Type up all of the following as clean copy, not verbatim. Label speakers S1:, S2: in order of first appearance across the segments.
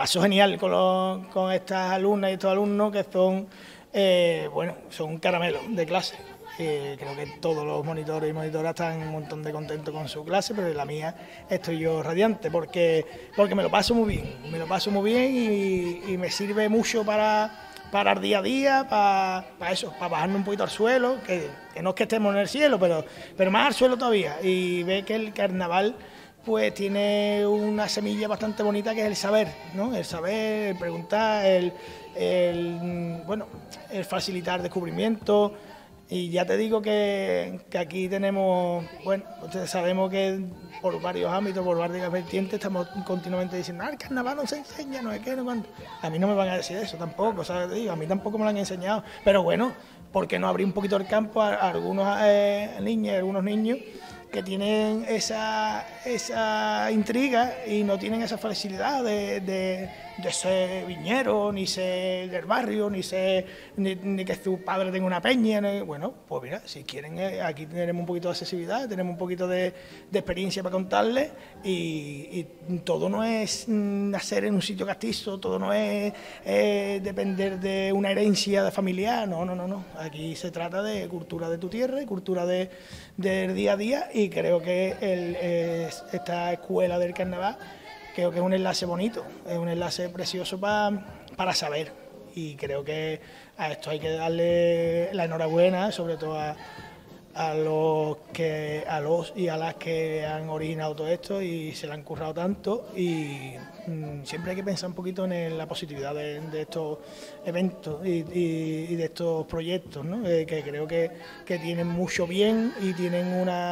S1: paso genial con estas alumnas y estos alumnos que son, bueno, son un caramelo de clase. Creo que todos los monitores y monitoras están un montón de contentos con su clase, pero en la mía estoy yo radiante porque me lo paso muy bien, y me sirve mucho para el día a día, para eso, para bajarme un poquito al suelo, que no es que estemos en el cielo, pero más al suelo todavía, y ve que el carnaval pues tiene una semilla bastante bonita, que es el saber, ¿no? El saber, el preguntar, bueno, el facilitar descubrimiento. Y ya te digo que aquí tenemos, bueno, ustedes sabemos que por varios ámbitos, por varias vertientes, estamos continuamente diciendo, el carnaval no se enseña, no es que, no cuánto. A mí no me van a decir eso tampoco, ¿sabes? Te digo, a mí tampoco me lo han enseñado. Pero bueno, ¿por qué no abrir un poquito el campo a algunos niñas y algunos niños que tienen esa intriga y no tienen esa facilidad de ser viñero, ni ser del barrio, ni que su padre tenga una peña? Bueno, pues mira, si quieren, aquí tenemos un poquito de accesibilidad, tenemos un poquito de experiencia para contarles, y todo no es nacer en un sitio castizo, todo no es depender de una herencia familiar, no. Aquí se trata de cultura de tu tierra y cultura del día a día, y creo que esta escuela del carnaval creo que es un enlace bonito, es un enlace precioso para saber, y creo que a esto hay que darle la enhorabuena, sobre todo a los y a las que han originado todo esto y se le han currado tanto, y siempre hay que pensar un poquito en la positividad de estos eventos y de estos proyectos, ¿no? Que creo que tienen mucho bien y tienen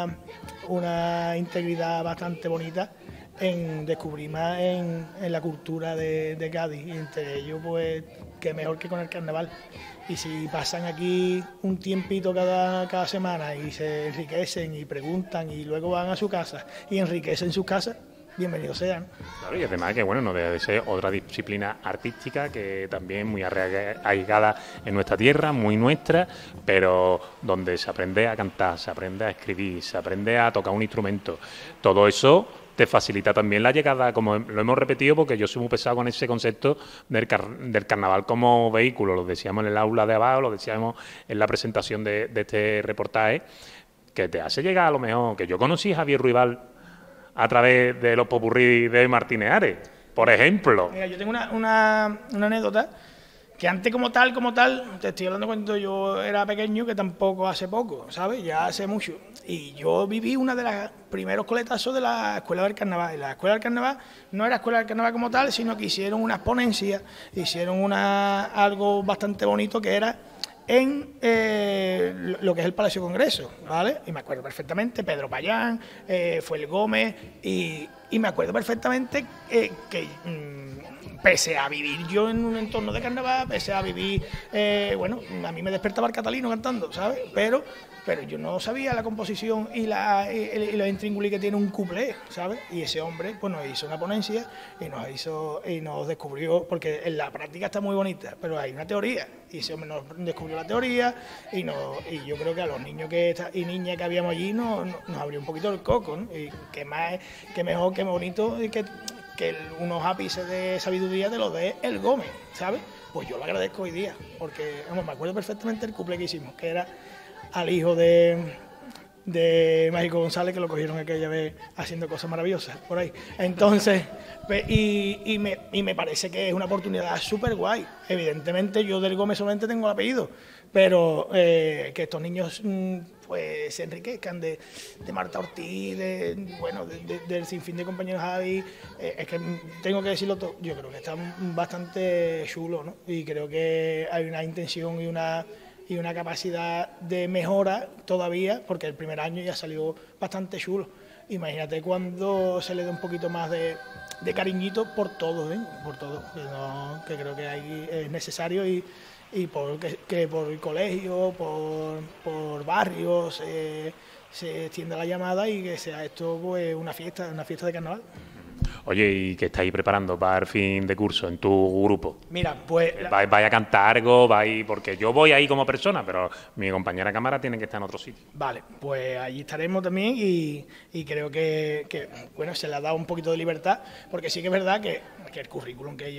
S1: una integridad bastante bonita en descubrir más en la cultura de Cádiz, y entre ellos, pues, qué mejor que con el carnaval. Y si pasan aquí un tiempito cada semana y se enriquecen y preguntan y luego van a su casa y enriquecen sus casas, bienvenidos sean.
S2: Claro, y además que, bueno, no debe de ser otra disciplina artística que también muy arraigada en nuestra tierra, muy nuestra, pero donde se aprende a cantar, se aprende a escribir, se aprende a tocar un instrumento. Todo eso te facilita también la llegada, como lo hemos repetido, porque yo soy muy pesado con ese concepto del carnaval como vehículo. Lo decíamos en el aula de abajo, lo decíamos en la presentación de este reportaje, que te hace llegar a lo mejor, que yo conocí a Javier Ruibal a través de los popurrí de Martínez Ares, por ejemplo.
S1: Mira, yo tengo una anécdota que antes como tal, te estoy hablando cuando yo era pequeño, que tampoco hace poco, ¿sabes? Ya hace mucho. Y yo viví una de los primeros coletazos de la Escuela del Carnaval. Y la Escuela del Carnaval no era Escuela del Carnaval como tal, sino que hicieron unas ponencias, hicieron algo bastante bonito, que era en lo que es el Palacio Congreso, ¿vale? Y me acuerdo perfectamente, Pedro Payán, fue el Gómez, y me acuerdo perfectamente que pese a vivir yo en un entorno de carnaval, pese a vivir, bueno, a mí me despertaba el Catalino cantando, ¿sabes? Pero yo no sabía la composición y los intríngulis que tiene un cuplé, ¿sabes? Y ese hombre, pues, nos hizo una ponencia y nos descubrió, porque en la práctica está muy bonita, pero hay una teoría, y ese hombre nos descubrió la teoría, y yo creo que a los niños y niñas que habíamos allí nos abrió un poquito el coco, ¿no? Y qué mejor, qué bonito, y que unos ápices de sabiduría te los dé el Gómez, ¿sabes? Pues yo lo agradezco hoy día, porque, vamos, me acuerdo perfectamente el cuplé que hicimos, que era al hijo de Mágico González, que lo cogieron aquella vez haciendo cosas maravillosas por ahí. Entonces, y me parece que es una oportunidad súper guay. Evidentemente yo del Gómez solamente tengo el apellido, pero que estos niños pues se enriquezcan de Marta Ortiz, del sinfín de compañeros Javi. Es que tengo que decirlo todo, yo creo que están bastante chulos, ¿no? Y creo que hay una intención y una capacidad de mejora todavía, porque el primer año ya salió bastante chulo. Imagínate cuando se le dé un poquito más de cariñito por todo, ¿eh? Por todo, que creo que ahí es necesario, y que por el colegio, por barrios, se extienda la llamada, y que sea esto, pues, una fiesta de carnaval.
S2: Oye, ¿y qué estáis preparando para el fin de curso en tu grupo?
S1: Mira, pues...
S2: ¿Vais a cantar algo? Porque yo voy ahí como persona, pero mi compañera cámara tiene que estar en otro sitio.
S1: Vale, pues allí estaremos también, y creo que bueno, se le ha dado un poquito de libertad, porque sí que es verdad que el currículum que